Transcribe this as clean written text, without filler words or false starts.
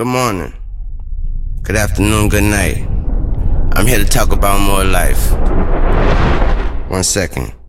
Good morning. Good afternoon, good night. I'm here to talk about more life. 1 second.